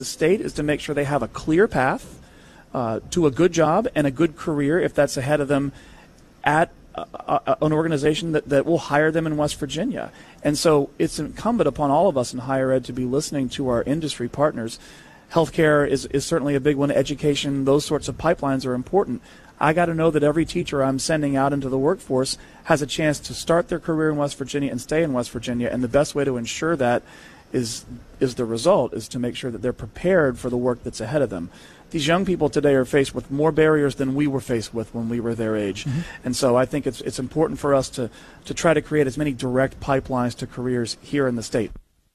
the state is to make sure they have a clear path to a good job and a good career if that's ahead of them at an organization that will hire them in West Virginia. And so it's incumbent upon all of us in higher ed to be listening to our industry partners. Healthcare is certainly a big one. Education, those sorts of pipelines are important. I got to know that every teacher I'm sending out into the workforce has a chance to start their career in West Virginia and stay in West Virginia. And the best way to ensure that is the result is to make sure that they're prepared for the work that's ahead of them. These young people today are faced with more barriers than we were faced with when we were their age. Mm-hmm. And so I think it's important for us to try to create as many direct pipelines to careers here in the state.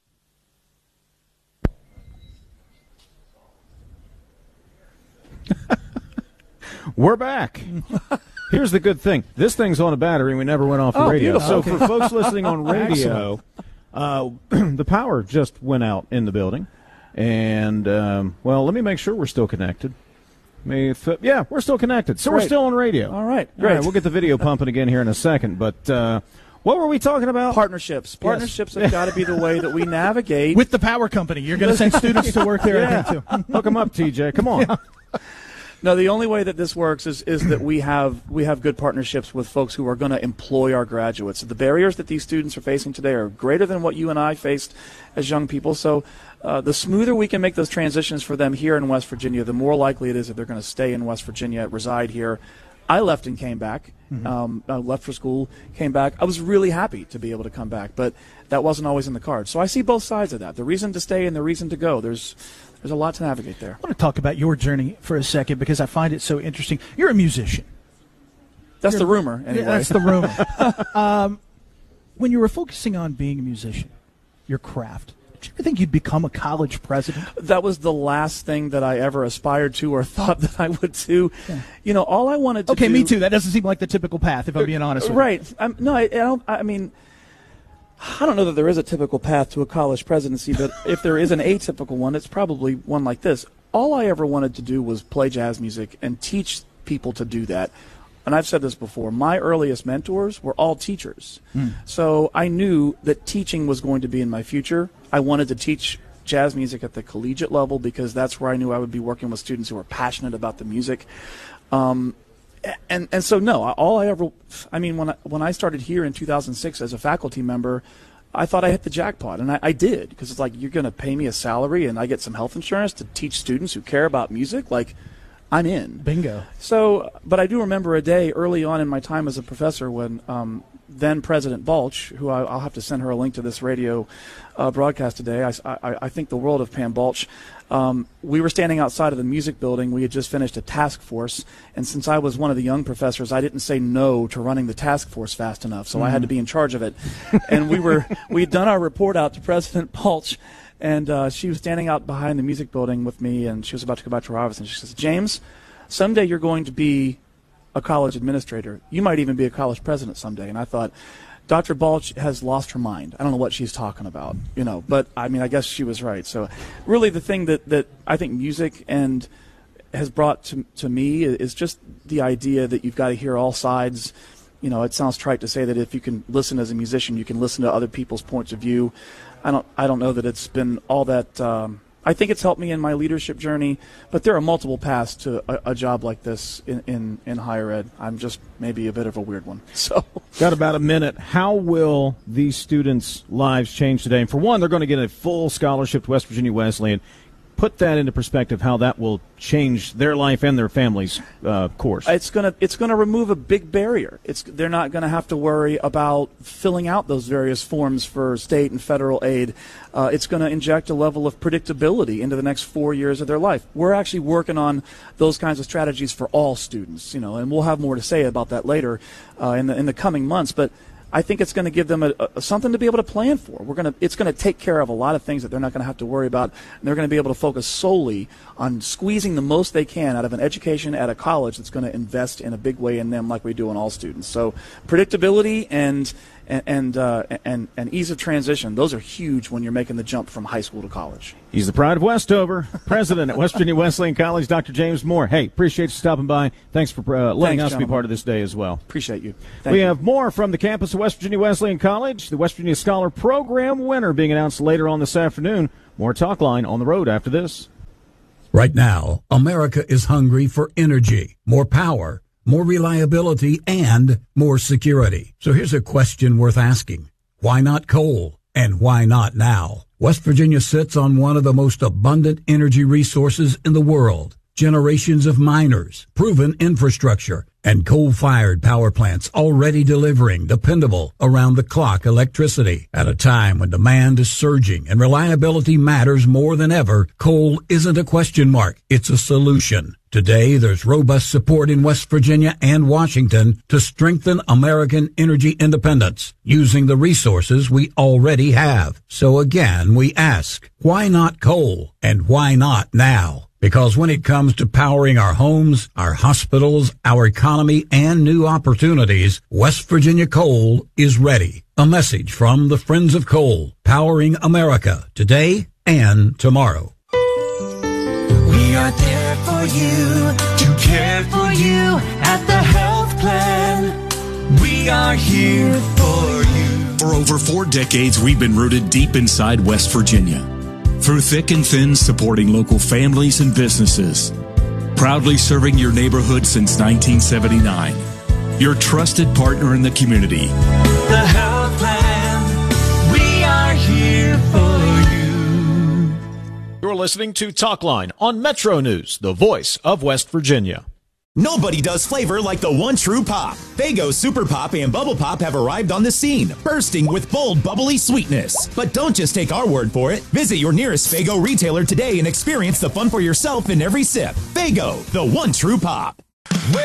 We're back. Here's the good thing. This thing's on a battery and we never went off the radio. Beautiful. So for folks listening on radio, the power just went out in the building. And, let me make sure we're still connected. Yeah, we're still connected. So Great. We're still on radio. All right, great. All right, we'll get the video pumping again here in a second. But what were we talking about? Partnerships. Partnerships have got to be the way that we navigate. With the power company. You're going to send students to work there, I think, too. Hook them up, TJ. Come on. Yeah. No, the only way that this works is that we have good partnerships with folks who are going to employ our graduates. The barriers that these students are facing today are greater than what you and I faced as young people. So the smoother we can make those transitions for them here in West Virginia, the more likely it is that they're going to stay in West Virginia, reside here. I left and came back. Mm-hmm. I left for school, came back. I was really happy to be able to come back, but that wasn't always in the cards. So I see both sides of that, the reason to stay and the reason to go. There's a lot to navigate there. I want to talk about your journey for a second because I find it so interesting. You're a musician. That's the rumor, anyway. Yeah, that's the rumor. When you were focusing on being a musician, your craft, did you ever think you'd become a college president? That was the last thing that I ever aspired to or thought that I would do. Yeah. You know, all I wanted to do... Okay, me too. That doesn't seem like the typical path, if I'm being honest with you. Right. I don't know that there is a typical path to a college presidency, but if there is an atypical one, it's probably one like this. All I ever wanted to do was play jazz music and teach people to do that. And I've said this before, my earliest mentors were all teachers. So I knew that teaching was going to be in my future. I wanted to teach jazz music at the collegiate level because that's where I knew I would be working with students who are passionate about the music. And so no, when I started here in 2006 as a faculty member, I thought I hit the jackpot, and I did, because it's like, you're going to pay me a salary and I get some health insurance to teach students who care about music, like, I'm in. Bingo. So, but I do remember a day early on in my time as a professor when then President Balch, who I'll have to send her a link to this radio broadcast today. I think the world of Pam Balch. We were standing outside of the music building. We had just finished a task force, and since I was one of the young professors, I didn't say no to running the task force fast enough, so I had to be in charge of it. And we had done our report out to President Balch, and she was standing out behind the music building with me, and she was about to go back to her office, and she says, "James, someday you're going to be a college administrator. You might even be a college president someday." And I thought, Dr. Balch has lost her mind. I don't know what she's talking about, but I guess she was right. So really the thing that I think music and has brought to me is just the idea that you've got to hear all sides. It sounds trite to say that if you can listen as a musician, you can listen to other people's points of view. I don't know that it's been all that. I think it's helped me in my leadership journey, but there are multiple paths to a job like this in higher ed. I'm just maybe a bit of a weird one. So, got about a minute. How will these students' lives change today? And for one, they're going to get a full scholarship to West Virginia Wesleyan. Put that into perspective, how that will change their life and their family's course. It's gonna remove a big barrier. They're not going to have to worry about filling out those various forms for state and federal aid. It's going to inject a level of predictability into the next 4 years of their life. We're actually working on those kinds of strategies for all students, and we'll have more to say about that later in the coming months. But I think it's going to give them something to be able to plan for. It's going to take care of a lot of things that they're not going to have to worry about, and they're going to be able to focus solely on squeezing the most they can out of an education at a college that's going to invest in a big way in them, like we do in all students. So predictability and ease of transition, those are huge when you're making the jump from high school to college. He's the pride of Westover, president at West Virginia Wesleyan College, Dr. James Moore. Hey, appreciate you stopping by. Thanks for letting us be part of this day as well. Appreciate you. We have more from the campus of West Virginia Wesleyan College, the West Virginia Scholar Program winner being announced later on this afternoon. More Talk Line on the road after this. Right now, America is hungry for energy, more power, more reliability, and more security. So here's a question worth asking. Why not coal? And why not now? West Virginia sits on one of the most abundant energy resources in the world. Generations of miners, proven infrastructure, and coal-fired power plants already delivering dependable, around-the-clock electricity. At a time when demand is surging and reliability matters more than ever, coal isn't a question mark, it's a solution. Today, there's robust support in West Virginia and Washington to strengthen American energy independence using the resources we already have. So again, we ask, why not coal? And why not now? Because when it comes to powering our homes, our hospitals, our economy, and new opportunities, West Virginia Coal is ready. A message from the Friends of Coal, powering America today and tomorrow. We are there for you, to care for you at the health plan. We are here for you. For over 4 decades, we've been rooted deep inside West Virginia. Through thick and thin, supporting local families and businesses. Proudly serving your neighborhood since 1979. Your trusted partner in the community. The health plan, we are here for you. You're listening to Talkline on Metro News, the voice of West Virginia. Nobody does flavor like the one true pop. Faygo Super Pop and Bubble Pop have arrived on the scene, bursting with bold, bubbly sweetness. But don't just take our word for it. Visit your nearest Faygo retailer today and experience the fun for yourself in every sip. Faygo, the one true pop.